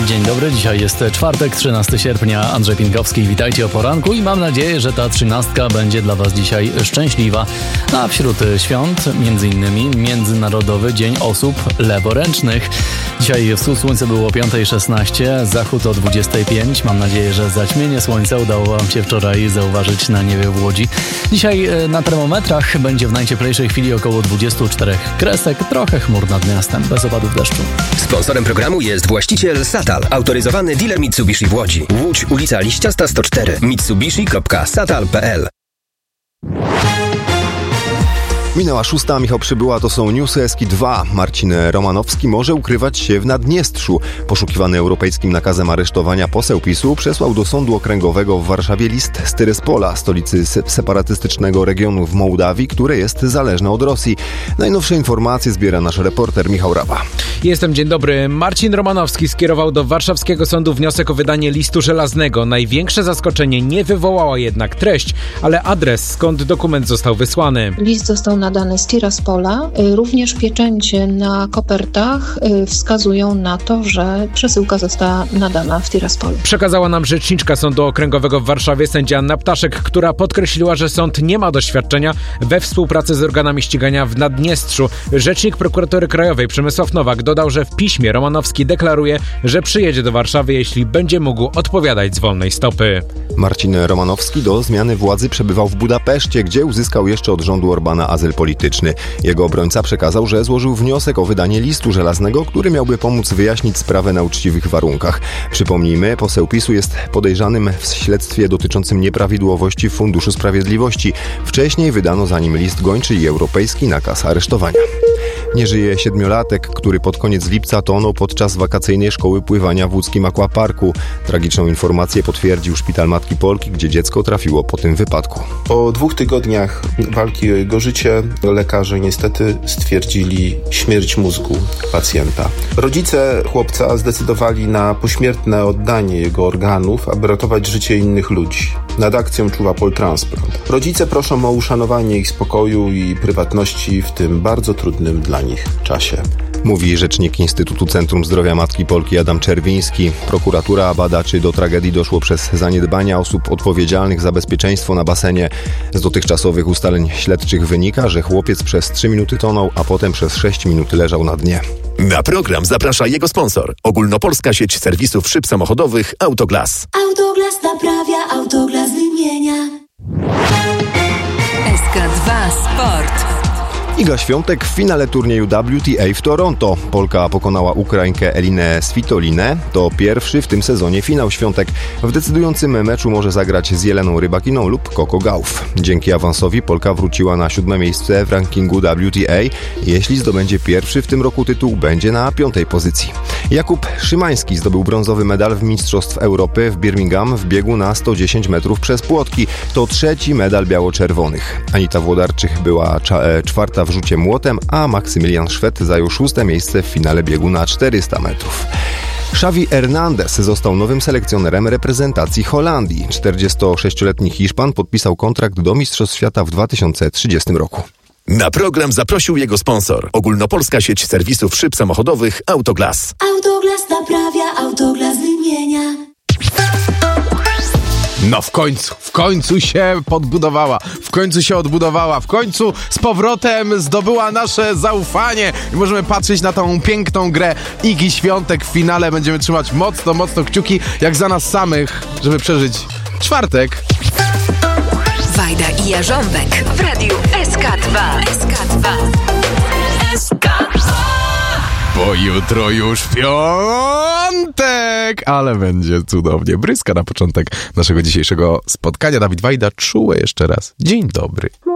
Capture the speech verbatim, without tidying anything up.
Dzień dobry, dzisiaj jest czwartek, trzynastego sierpnia, Andrzej Pinkowski, witajcie o poranku i mam nadzieję, że ta trzynastka będzie dla Was dzisiaj szczęśliwa. A wśród świąt między innymi Międzynarodowy Dzień Osób Leworęcznych. Dzisiaj wschód słońca było o piąta szesnaście, zachód o dwudziesta pięć. Mam nadzieję, że zaćmienie słońca udało Wam się wczoraj zauważyć na niebie w Łodzi. Dzisiaj na termometrach będzie w najcieplejszej chwili około dwadzieścia cztery kresek, trochę chmur nad miastem, bez opadów deszczu. Sponsorem programu jest właściciel Satal, autoryzowany dealer Mitsubishi w Łodzi. Łódź, ulica Liściasta sto cztery, mitsubishi kropka satal kropka p l. Minęła szósta, Michał Przybyła, to są newsy Eski dwa. Marcin Romanowski może ukrywać się w Naddniestrzu. Poszukiwany europejskim nakazem aresztowania poseł PiSu przesłał do Sądu Okręgowego w Warszawie list z Tyryspola, stolicy separatystycznego regionu w Mołdawii, które jest zależne od Rosji. Najnowsze informacje zbiera nasz reporter Michał Rawa. Jestem, dzień dobry. Marcin Romanowski skierował do warszawskiego sądu wniosek o wydanie listu żelaznego. Największe zaskoczenie nie wywołała jednak treść, ale adres, skąd dokument został wysłany. List został nadany z Tiraspola. Również pieczęcie na kopertach wskazują na to, że przesyłka została nadana w Tiraspolu. Przekazała nam rzeczniczka Sądu Okręgowego w Warszawie, sędzia Anna Ptaszek, która podkreśliła, że sąd nie ma doświadczenia we współpracy z organami ścigania w Naddniestrzu. Rzecznik Prokuratury Krajowej Przemysław Nowak dodał, że w piśmie Romanowski deklaruje, że przyjedzie do Warszawy, jeśli będzie mógł odpowiadać z wolnej stopy. Marcin Romanowski do zmiany władzy przebywał w Budapeszcie, gdzie uzyskał jeszcze od rządu Orbana azyl polityczny. Jego obrońca przekazał, że złożył wniosek o wydanie listu żelaznego, który miałby pomóc wyjaśnić sprawę na uczciwych warunkach. Przypomnijmy, poseł PiSu jest podejrzanym w śledztwie dotyczącym nieprawidłowości w Funduszu Sprawiedliwości. Wcześniej wydano za nim list gończy i europejski nakaz aresztowania. Nie żyje siedmiolatek, który pod koniec lipca tonął podczas wakacyjnej szkoły pływania w łódzkim aquaparku. Tragiczną informację potwierdził Szpital Matki Polki, gdzie dziecko trafiło po tym wypadku. Po dwóch tygodniach walki o jego życie lekarze niestety stwierdzili śmierć mózgu pacjenta. Rodzice chłopca zdecydowali na pośmiertne oddanie jego organów, aby ratować życie innych ludzi. Nad akcją czuwa Poltransport. Rodzice proszą o uszanowanie ich spokoju i prywatności w tym bardzo trudnym dla nich czasie. Mówi rzecznik Instytutu Centrum Zdrowia Matki Polki Adam Czerwiński. Prokuratura bada, czy do tragedii doszło przez zaniedbania osób odpowiedzialnych za bezpieczeństwo na basenie. Z dotychczasowych ustaleń śledczych wynika, że chłopiec przez trzy minuty tonął, a potem przez sześć minut leżał na dnie. Na program zaprasza jego sponsor. Ogólnopolska sieć serwisów szyb samochodowych Autoglas. Autoglas naprawia, Autoglas wymienia. S K dwa Sport. Iga Świątek w finale turnieju W T A w Toronto. Polka pokonała Ukrainkę Elinę Svitolinę. To pierwszy w tym sezonie finał Świątek. W decydującym meczu może zagrać z Jeleną Rybakiną lub Coco Gauff. Dzięki awansowi Polka wróciła na siódme miejsce w rankingu W T A. Jeśli zdobędzie pierwszy w tym roku tytuł, będzie na piątej pozycji. Jakub Szymański zdobył brązowy medal w Mistrzostw Europy w Birmingham w biegu na sto dziesięć metrów przez płotki. To trzeci medal biało-czerwonych. Anita Włodarczyk była cza- czwarta w rzucie młotem, a Maksymilian Szwed zajął szóste miejsce w finale biegu na czterysta metrów. Xavi Hernandez został nowym selekcjonerem reprezentacji Holandii. czterdziestosześcioletni Hiszpan podpisał kontrakt do Mistrzostw Świata w dwa tysiące trzydziestym roku. Na program zaprosił jego sponsor. Ogólnopolska sieć serwisów szyb samochodowych Autoglas. Autoglas naprawia, Autoglas wymienia. No w końcu, w końcu się podbudowała, w końcu się odbudowała, w końcu z powrotem zdobyła nasze zaufanie i możemy patrzeć na tą piękną grę Igi Świątek w finale. Będziemy trzymać mocno, mocno kciuki, jak za nas samych, żeby przeżyć czwartek. Wajda i Jarząbek w radiu S K dwa. S K dwa. S K dwa. Bo jutro już piątek, ale będzie cudownie. Bryska na początek naszego dzisiejszego spotkania. Dawid Wajda, czułe jeszcze raz. Dzień dobry.